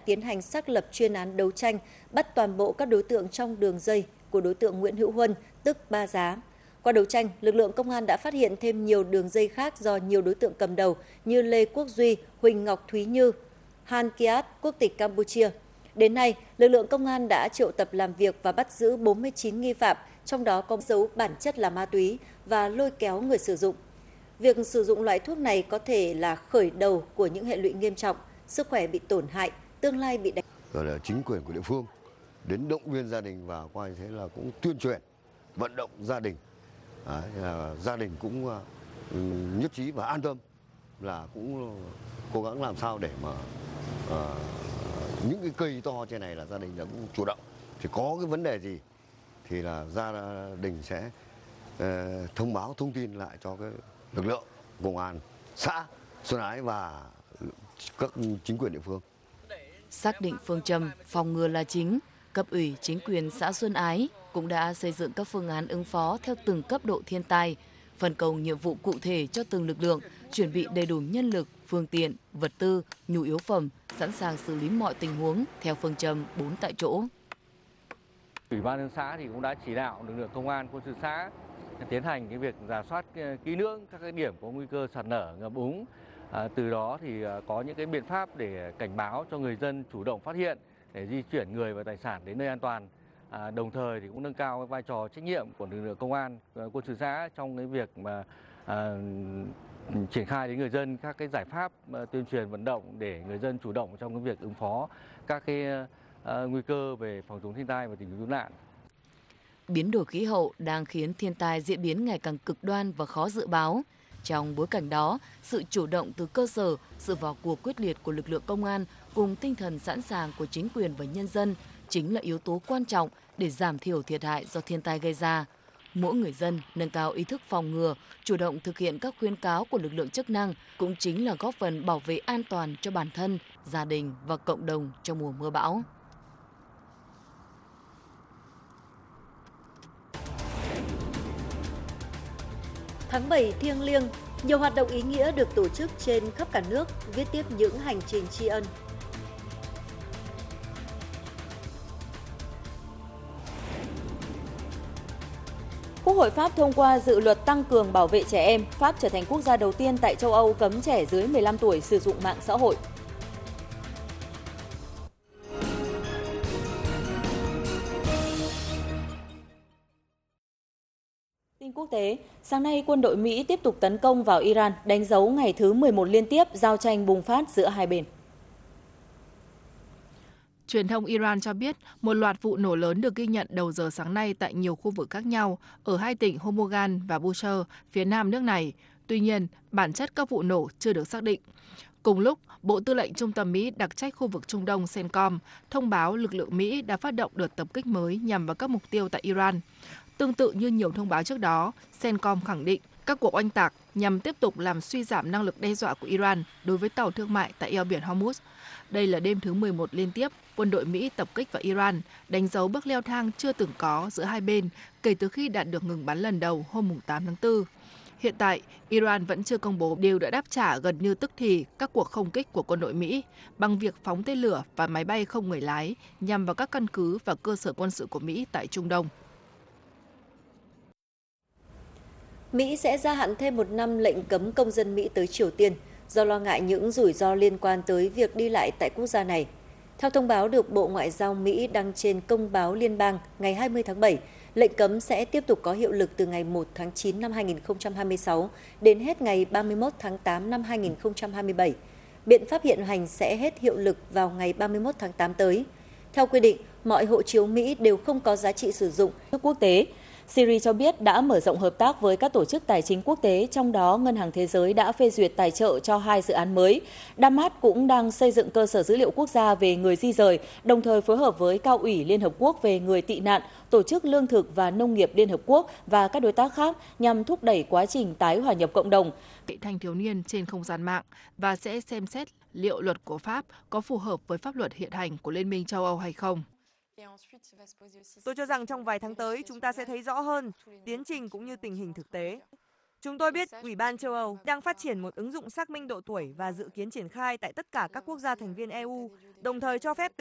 tiến hành xác lập chuyên án đấu tranh, bắt toàn bộ các đối tượng trong đường dây của đối tượng Nguyễn Hữu Huân, tức Ba Giá. Qua đấu tranh, lực lượng công an đã phát hiện thêm nhiều đường dây khác do nhiều đối tượng cầm đầu như Lê Quốc Duy, Huỳnh Ngọc Thúy Như, Han Kiat, quốc tịch Campuchia. Đến nay, lực lượng công an đã triệu tập làm việc và bắt giữ 49 nghi phạm, trong đó có dấu bản chất là ma túy và lôi kéo người sử dụng. Việc sử dụng loại thuốc này có thể là khởi đầu của những hệ lụy nghiêm trọng, sức khỏe bị tổn hại, tương lai bị đánh. Rồi là chính quyền của địa phương đến động viên gia đình và qua như thế là cũng tuyên truyền, vận động gia đình. Đấy, gia đình cũng nhất trí và an tâm là cũng cố gắng làm sao để mà những cái cây to trên này là gia đình đã cũng chủ động. Thì có cái vấn đề gì thì là gia đình sẽ thông báo thông tin lại cho cái lực lượng công an xã Xuân Ái và các chính quyền địa phương. Xác định phương châm phòng ngừa là chính, cấp ủy chính quyền xã Xuân Ái cũng đã xây dựng các phương án ứng phó theo từng cấp độ thiên tai, phân công nhiệm vụ cụ thể cho từng lực lượng, chuẩn bị đầy đủ nhân lực, phương tiện, vật tư, nhu yếu phẩm, sẵn sàng xử lý mọi tình huống theo phương châm 4 tại chỗ. Ủy ban nhân xã thì cũng đã chỉ đạo lực lượng công an, quân sự xã tiến hành cái việc rà soát kỹ lưỡng các cái điểm có nguy cơ sạt lở, ngập úng. Từ đó thì có những cái biện pháp để cảnh báo cho người dân chủ động phát hiện để di chuyển người và tài sản đến nơi an toàn. Đồng thời thì cũng nâng cao cái vai trò trách nhiệm của lực lượng công an, quân sự xã trong cái việc mà triển khai đến người dân các cái giải pháp tuyên truyền vận động để người dân chủ động trong cái việc ứng phó các cái nguy cơ về phòng chống thiên tai và tìm kiếm cứu nạn. Biến đổi khí hậu đang khiến thiên tai diễn biến ngày càng cực đoan và khó dự báo. Trong bối cảnh đó, sự chủ động từ cơ sở, sự vào cuộc quyết liệt của lực lượng công an cùng tinh thần sẵn sàng của chính quyền và nhân dân chính là yếu tố quan trọng để giảm thiểu thiệt hại do thiên tai gây ra. Mỗi người dân nâng cao ý thức phòng ngừa, chủ động thực hiện các khuyến cáo của lực lượng chức năng cũng chính là góp phần bảo vệ an toàn cho bản thân, gia đình và cộng đồng trong mùa mưa bão. Tháng 7 thiêng liêng, nhiều hoạt động ý nghĩa được tổ chức trên khắp cả nước, viết tiếp những hành trình tri ân. Quốc hội Pháp thông qua dự luật tăng cường bảo vệ trẻ em. Pháp trở thành quốc gia đầu tiên tại châu Âu cấm trẻ dưới 15 tuổi sử dụng mạng xã hội. Tin quốc tế, sáng nay quân đội Mỹ tiếp tục tấn công vào Iran, đánh dấu ngày thứ 11 liên tiếp giao tranh bùng phát giữa hai bên. Truyền thông Iran cho biết một loạt vụ nổ lớn được ghi nhận đầu giờ sáng nay tại nhiều khu vực khác nhau ở hai tỉnh Hormozgan và Bushehr, phía nam nước này. Tuy nhiên, bản chất các vụ nổ chưa được xác định. Cùng lúc, Bộ Tư lệnh Trung tâm Mỹ đặc trách khu vực Trung Đông CENTCOM thông báo lực lượng Mỹ đã phát động đợt tập kích mới nhằm vào các mục tiêu tại Iran. Tương tự như nhiều thông báo trước đó, CENTCOM khẳng định các cuộc oanh tạc nhằm tiếp tục làm suy giảm năng lực đe dọa của Iran đối với tàu thương mại tại eo biển Hormuz. Đây là đêm thứ 11 liên tiếp quân đội Mỹ tập kích vào Iran, đánh dấu bước leo thang chưa từng có giữa hai bên kể từ khi đạt được ngừng bắn lần đầu hôm 8 tháng 4. Hiện tại, Iran vẫn chưa công bố đều đã đáp trả gần như tức thì các cuộc không kích của quân đội Mỹ bằng việc phóng tên lửa và máy bay không người lái nhằm vào các căn cứ và cơ sở quân sự của Mỹ tại Trung Đông. Mỹ sẽ gia hạn thêm 1 năm lệnh cấm công dân Mỹ tới Triều Tiên do lo ngại những rủi ro liên quan tới việc đi lại tại quốc gia này. Theo thông báo được Bộ Ngoại giao Mỹ đăng trên Công báo Liên bang ngày 20 tháng 7, lệnh cấm sẽ tiếp tục có hiệu lực từ ngày 1 tháng 9 năm 2026 đến hết ngày 31 tháng 8 năm 2027. Biện pháp hiện hành sẽ hết hiệu lực vào ngày 31 tháng 8 tới. Theo quy định, mọi hộ chiếu Mỹ đều không có giá trị sử dụng quốc tế. Syria cho biết đã mở rộng hợp tác với các tổ chức tài chính quốc tế, trong đó Ngân hàng Thế giới đã phê duyệt tài trợ cho 2 dự án mới. Đam Mát cũng đang xây dựng cơ sở dữ liệu quốc gia về người di rời, đồng thời phối hợp với Cao ủy Liên Hợp Quốc về người tị nạn, Tổ chức Lương thực và Nông nghiệp Liên Hợp Quốc và các đối tác khác nhằm thúc đẩy quá trình tái hòa nhập cộng đồng. Thanh thiếu niên trên không gian mạng và sẽ xem xét liệu luật của Pháp có phù hợp với pháp luật hiện hành của Liên minh châu Âu hay không. Tôi cho rằng trong vài tháng tới chúng ta sẽ thấy rõ hơn tiến trình cũng như tình hình thực tế. Chúng tôi biết Ủy ban châu Âu đang phát triển một ứng dụng xác minh độ tuổi và dự kiến triển khai tại tất cả các quốc gia thành viên EU, đồng thời cho phép